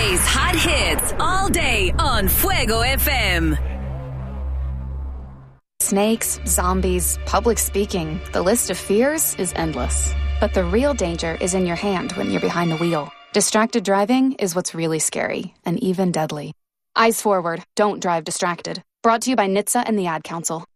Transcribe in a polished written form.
plays hot hits all day on Fuego FM. Snakes, zombies, public speaking. The list of fears is endless. But the real danger is in your hand when you're behind the wheel. Distracted driving is what's really scary and even deadly. Eyes forward. Don't drive distracted. Brought to you by NHTSA and the Ad Council.